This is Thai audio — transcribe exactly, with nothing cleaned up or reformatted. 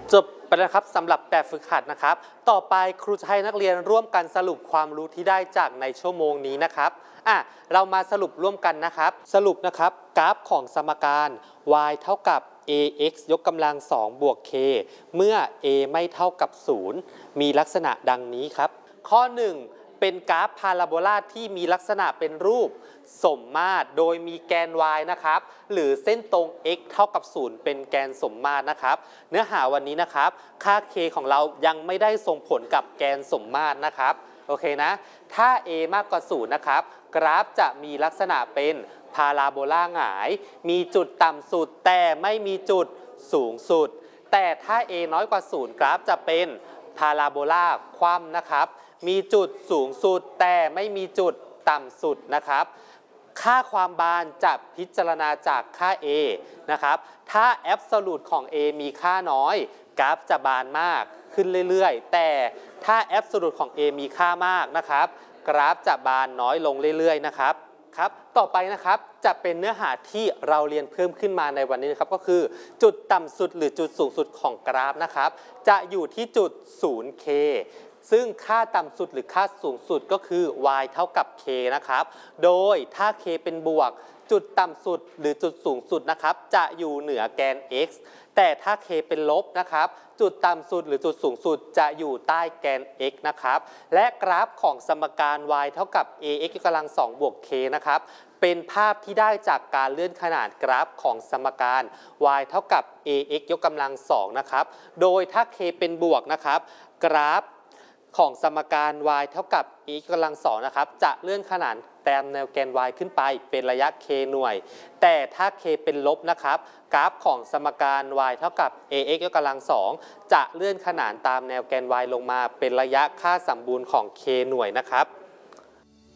จบไปแล้วครับสำหรับแบบฝึกหัดนะครับต่อไปครูจะให้นักเรียนร่วมกันสรุปความรู้ที่ได้จากในชั่วโมงนี้นะครับอ่ะเรามาสรุปร่วมกันนะครับสรุปนะครับกราฟของสมการ y เท่ากับ ax ยกกำลังสองบวก k เมื่อ a ไม่เท่ากับศูนย์มีลักษณะดังนี้ครับข้อหนึ่งเป็นกราฟพาราโบลาที่มีลักษณะเป็นรูปสมมาตรโดยมีแกน y นะครับหรือเส้นตรง x เท่ากับศูนย์เป็นแกนสมมาตรนะครับเนื้อหาวันนี้นะครับค่า k ของเรายังไม่ได้ส่งผลกับแกนสมมาตรนะครับโอเคนะถ้า a มากกว่าศูนย์นะครับกราฟจะมีลักษณะเป็นพาราโบลาหงายมีจุดต่ำสุดแต่ไม่มีจุดสูงสุดแต่ถ้า a น้อยกว่าศูนย์กราฟจะเป็นพาราโบลาคว่ำนะครับมีจุดสูงสุดแต่ไม่มีจุดต่ำสุดนะครับค่าความบานจะพิจารณาจากค่า a นะครับถ้าแอบโซลูทของ a มีค่าน้อยกราฟจะบานมากขึ้นเรื่อยๆแต่ถ้าแอบโซลูทของ a มีค่ามากนะครับกราฟจะบานน้อยลงเรื่อยๆนะครับครับต่อไปนะครับจะเป็นเนื้อหาที่เราเรียนเพิ่มขึ้นมาในวันนี้นะครับก็คือจุดต่ำสุดหรือจุดสูงสุดของกราฟนะครับจะอยู่ที่จุด ศูนย์ เค ซึ่งค่าต่ำสุดหรือค่าสูงสุดก็คือ y เท่ากับ k นะครับโดยถ้า k เป็นบวกจุดต่ำสุดหรือจุดสูงสุดนะครับจะอยู่เหนือแกน x แต่ถ้า k เป็นลบนะครับจุดต่ำสุดหรือจุดสูงสุดจะอยู่ใต้แกน x นะครับและกราฟของสมการ y เท่ากับ ax ยกกำลังสองบวก k นะครับเป็นภาพที่ได้จากการเลื่อนขนาดกราฟของสมการ y เท่ากับ ax ยกกำลังสองนะครับโดยถ้า k เป็นบวกนะครับกราฟของสมการ y เท่ากับ x กำลังสองนะครับจะเลื่อนขนานแตมแนวแกน y ขึ้นไปเป็นระยะ k หน่วยแต่ถ้า k เป็นลบนะครับกราฟของสมการ y เท่ากับ ax ยกกำลังสองจะเลื่อนขนานตามแนวแกน y ลงมาเป็นระยะค่าสมบูรณ์ของ k หน่วยนะครับ